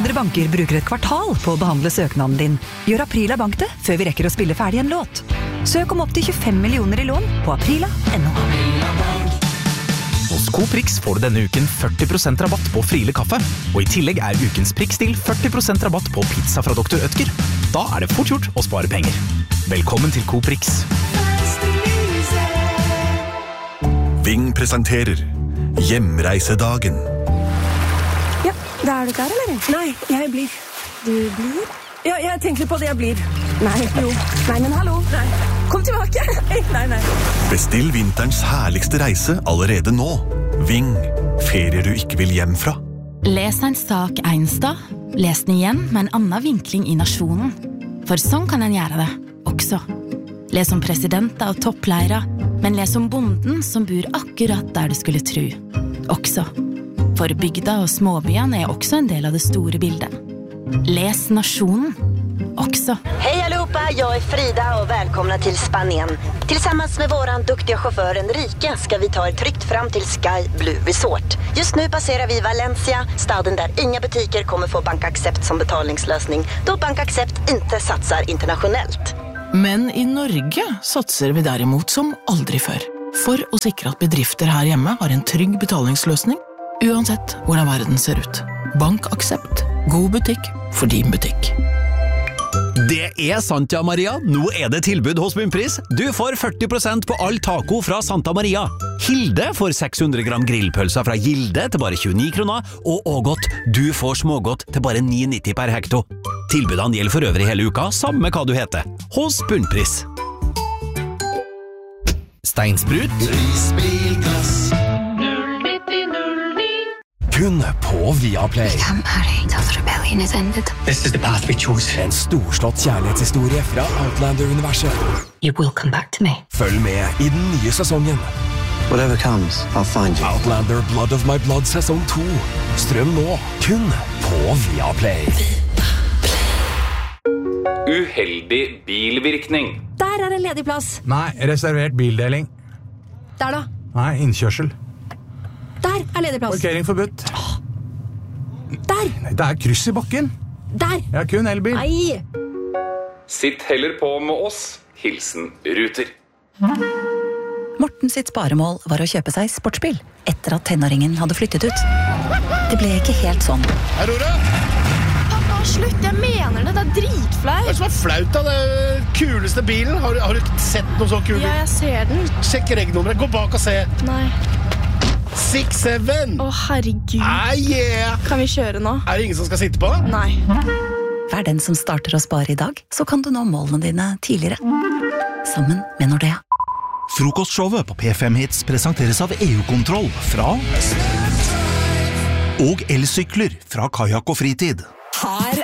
Andre banker bruker et kvartal på å behandle søknaden din. Gjør Aprila Bank det før vi rekker å spille ferdig en låt. Søk om opp til 25 millioner i lån på aprila.no. Hos Coop Rix får du denne uken 40% rabatt på Friele kaffe. Og i tillegg ukens prikkstil 40% rabatt på pizza fra Dr. Ødger. Da det fort gjort å spare penger. Velkommen til Coop Rix. Ving presenterer Hjemreisedagen. Ja, da du klar, eller? Nei, jeg blir. Du blir? Ja, jeg tenker litt på det, jeg blir. Nei, jo. Nei, men hallo. Nei. Kom tilbake. Nei. Bestill vinterens herligste reise allerede nå. Ving, ferier du ikke vil hjem fra. Les en sak en sted, les den igjen med en annen vinkling i nasjonen. For sånn kan en gjøre det, også. Les om presidenter og toppleiere, men les om bonden som bor akkurat der du skulle tro. Også. For bygda og småbyene også en del av det store bildet. Les nationen, också. Hej allihopa, jag Frida och välkomna till Spanien. Tillsammans med våran duktiga chaufför Enrique ska vi ta er tryggt fram till Sky Blue Resort. Just nu passerar vi Valencia, staden där inga butiker kommer få BankAccept som betalningslösning, då BankAccept inte satsar internationellt. Men i Norge satser vi derimot som aldri før. For å sikre at bedrifter her hjemme har en trygg betalingsløsning, uansett hvordan verden ser ut. BankAccept. God butikk for din butikk. Det sant, ja, Maria. Nå det tilbud hos Bunnpris. Du får 40% på all taco fra Santa Maria. Hilde får 600 gram grillpølser fra Gilde til bare 29 kroner, og Ågot, du får smågodt til bare 9,90 per hekto. Tilbudene gjelder for øvrig hele uka, samme hva du heter. Hos Bunnpris. Steinsprut. Prisbilglass. Kun på Viaplay. Become married until the rebellion is ended. This is the path we chose. En storslått kjærlighetshistorie fra Outlander-universet. You will come back to me. Følg med i den nye sesongen. Whatever comes, I'll find you. Outlander Blood of My Blood sesong 2. Strøm nå, kun på Viaplay. Uheldig bilvirkning. Der en ledig plass. Nei, reservert bildeling. Der da. Nei, innkjørsel. Der ledig plass. Parkering forbudt. Der. Det kryss i bakken. Der. Jeg har kun elbil. Nei. Sitt heller på med oss. Hilsen Ruter. Morten sitt sparemål var å kjøpe seg sportsbil etter at tenåringen hadde flyttet ut. Det ble ikke helt sånn. Aurora! Pappa, slutt, jeg mener det, dritflaut. Hva som flaut da? Det kuleste bilen. Har du sett noe så kul bil? Ja, jeg ser den. Sjekk regnummeret, gå bak og se. Nei. 6-7. Herregud. Yeah. Kan vi kjøre nå? Det ingen som skal sitte på? Nei. Vær den som starter å spare i dag, så kan du nå målene dine tidligere. Sammen med Nordea. Frokostshowet på P5 Hits presenteres av EU-kontroll fra og elsykler fra Kajak og Fritid. Her